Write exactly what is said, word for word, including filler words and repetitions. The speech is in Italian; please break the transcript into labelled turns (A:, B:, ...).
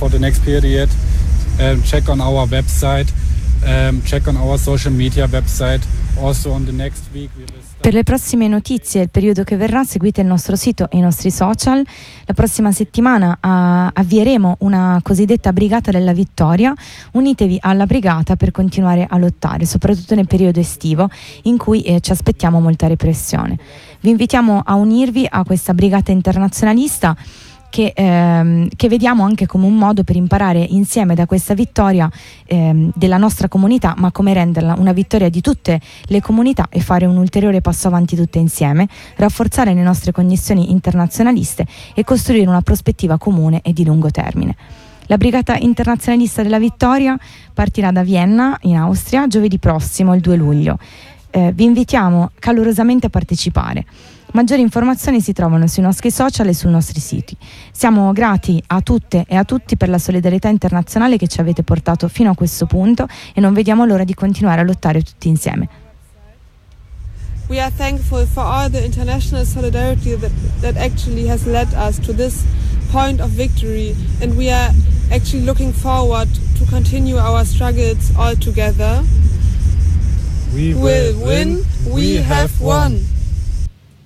A: for the next period. Um, check on our website, um, check on our social media website. Also on the next week we will start.
B: Per le prossime notizie e il periodo che verrà seguite il nostro sito e i nostri social. La prossima settimana uh, avvieremo una cosiddetta Brigata della Vittoria. Unitevi alla brigata per continuare a lottare, soprattutto nel periodo estivo in cui eh, ci aspettiamo molta repressione. Vi invitiamo a unirvi a questa brigata internazionalista Che, ehm, che vediamo anche come un modo per imparare insieme da questa vittoria ehm, della nostra comunità, ma come renderla una vittoria di tutte le comunità e fare un ulteriore passo avanti tutte insieme, rafforzare le nostre connessioni internazionaliste e costruire una prospettiva comune e di lungo termine. La Brigata Internazionalista della Vittoria partirà da Vienna, in Austria, giovedì prossimo, il due luglio. Eh, vi invitiamo calorosamente a partecipare. Maggiori informazioni si trovano sui nostri social e sui nostri siti. Siamo grati a tutte e a tutti per la solidarietà internazionale che ci avete portato fino a questo punto e non vediamo l'ora di continuare a lottare tutti insieme.
C: We are thankful for all the international solidarity that, that actually has led us to this point of victory, and we are actually looking forward to continue our struggles all together.
A: We
C: will win, we have won.